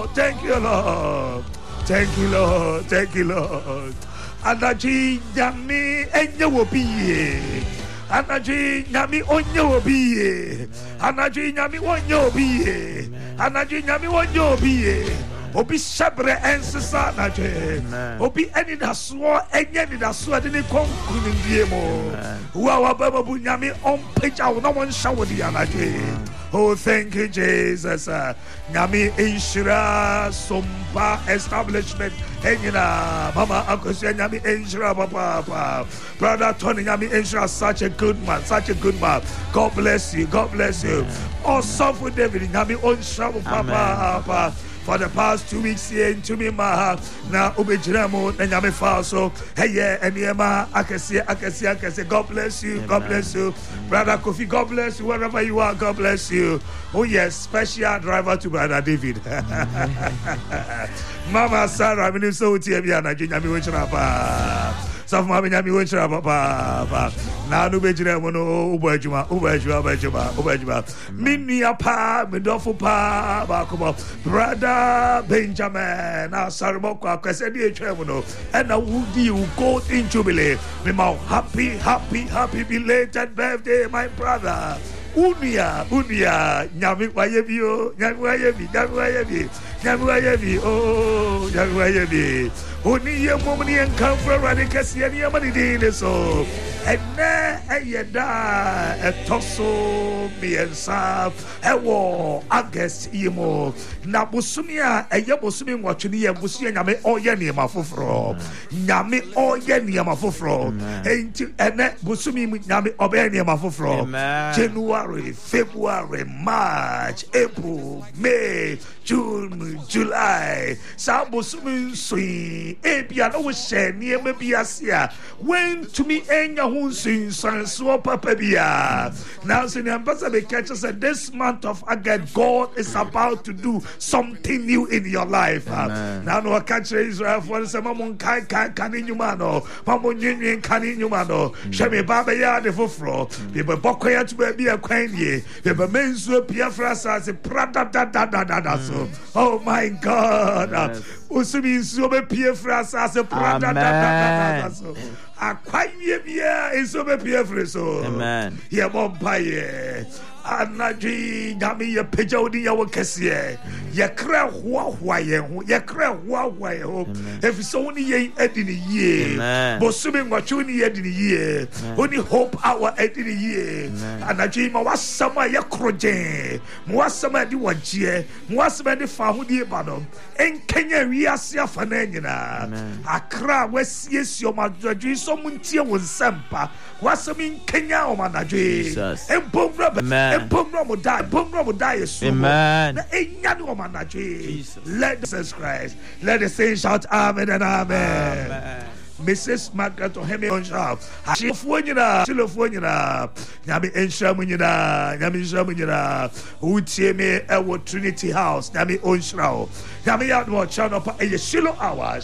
Lord. Thank you, Lord. Thank you, Lord. Thank you, Lord. Anaji nyami enye wobiye. Anaji nyami onye wobiye. Anaji nyami onye wobiye. Anaji nyami onye wobiye. Obi shabre ensisa naje. Obi eni daswo enye ni daswo de ne konkunu ndiemo. Wa baba bu nyami on peja wo na won shawodi anaje. Oh, thank you, Jesus. Nyami Inshira Sompa Establishment. Enyina Mama Akosia Nyami Inshira Papa. Brother Tony Nyami Inshira, such a good man, such a good man. God bless you, God bless you. Also for David Nyami Onshabu Papa. For the past 2 weeks here in Tumima, now Ubejiramo and Yami Faso, hey, and Yama, I can see. God bless you, God bless you. Brother Kofi, God bless you, wherever you are, God bless you. Oh, yes, special driver to Brother David. Mama Sarah, I'm so Tiabiana, Jimmy Wichapa. Some Mammy Wichapa, Papa. Now, Ubejiramo, Ubejuma. Miniapa, Medofo Pa, Bakuba, Brother Benjamin, now Saraboko, Cassadi Tremono, and now would you go in Jubilee? Happy belated birthday, my brother. Unia, Nyami Wayebi, oh, Nyami Only a woman and come from Radicasi and Yamadi so. And now a tosso, me and Saf, a war, August Emo, Nabusumia, a Yabusumi watching the Yabusia Yame or Yani Mafufro, Yami or Yani Mafufro, and that Busumi Yami Obani Mafufro, January, February, March, April, May, June, July, Sabusumi Sui, Abia, always said near Mabiasia, went to me and Yahoo so Papa Bia. Now, the ambassador catches that this month of August, God is about to do something new in your life. Now, no catch Israel for the Mamon Caninumano, Mamon Union Caninumano, Shemi Baba Yard of Fro, Biba Bokoya to be a quainye, Biba Mensu Piafras as a Prada. Oh my God. Usumi Sobe Piafras as a Prada. A quite is over Piafreso. Amen. Here, Bompaye. Anaji, Yami, your Pejodi, your Cassia. Ya cra Huaway, ya cra Huaway. If it's only ye in a year, Bosuming what you need in a year, only hope our in a year. Anaji, Mawasama, ya croje, Mwasama, you want ye, Mwasama, the Fahudi Badom, and Kenya, Riasia Fanena. Accra, West, yes, your Madrid, someone tear was Sampa, Wasamin Kenya, or Manaji, and Boom Rubber, and Boom Rubber die, Amen. Let Jesus Christ, let the saints shout Amen and Amen. Mrs. Margaret Ohemi on shout. Shilofuanyina, Yami Enshamunina, Utieme Ewo Trinity House, Yami Onshrao, Yami Admo Channel, Shiloh Hour,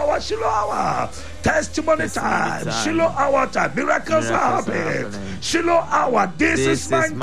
testimony time, Shiloh Hour time, miracles are happening, Shiloh Hour, this is my